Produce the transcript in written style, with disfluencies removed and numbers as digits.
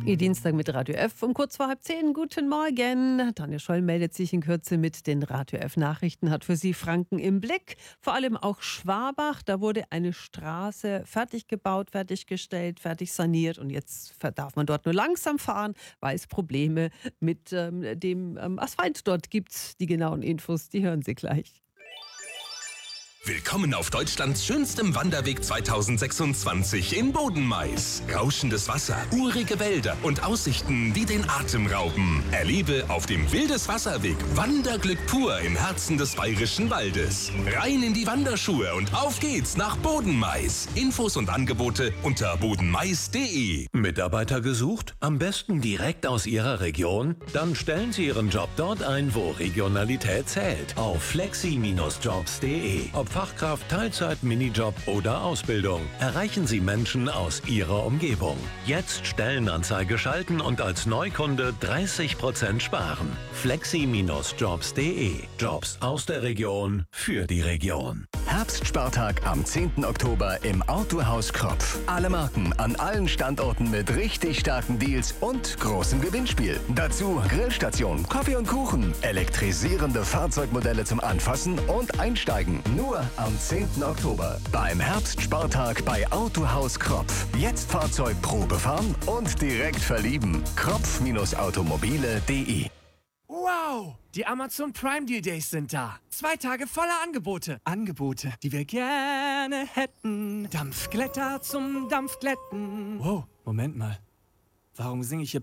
Ihr Dienstag mit Radio F um kurz vor 9:30. Guten Morgen. Tanja Scholl meldet sich in Kürze mit den Radio F Nachrichten, hat für Sie Franken im Blick. Vor allem auch Schwabach. Da wurde eine Straße fertig gebaut, fertiggestellt, fertig saniert. Und jetzt darf man dort nur langsam fahren, weil es Probleme mit dem Asphalt dort gibt. Die genauen Infos, die hören Sie gleich. Willkommen auf Deutschlands schönstem Wanderweg 2026 in Bodenmais. Rauschendes Wasser, urige Wälder und Aussichten, die den Atem rauben. Erlebe auf dem Wildeswasserweg Wanderglück pur im Herzen des Bayerischen Waldes. Rein in die Wanderschuhe und auf geht's nach Bodenmais. Infos und Angebote unter bodenmais.de. Mitarbeiter gesucht? Am besten direkt aus Ihrer Region? Dann stellen Sie Ihren Job dort ein, wo Regionalität zählt. Auf flexi-jobs.de. Ob Fachkraft, Teilzeit, Minijob oder Ausbildung. Erreichen Sie Menschen aus Ihrer Umgebung. Jetzt Stellenanzeige schalten und als Neukunde 30% sparen. flexi-jobs.de. Jobs aus der Region für die Region. Herbstspartag am 10. Oktober im Autohaus Kropf. Alle Marken an allen Standorten mit richtig starken Deals und großem Gewinnspiel. Dazu Grillstation, Kaffee und Kuchen, elektrisierende Fahrzeugmodelle zum Anfassen und Einsteigen. Nur am 10. Oktober beim Herbstspartag bei Autohaus Kropf. Jetzt Fahrzeugprobe fahren und direkt verlieben. Kropf-automobile.de. Wow! Die Amazon Prime Deal Days sind da. 2 Tage voller Angebote. Angebote, die wir gerne hätten. Dampfglätter zum Dampfglätten. Wow, Moment mal. Warum singe ich hier